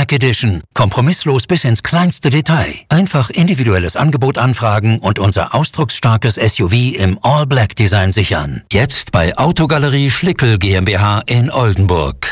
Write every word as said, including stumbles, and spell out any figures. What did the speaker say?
Black Edition. Kompromisslos bis ins kleinste Detail. Einfach individuelles Angebot anfragen und unser ausdrucksstarkes S U V im All-Black-Design sichern. Jetzt bei Autogalerie Schlickel GmbH in Oldenburg.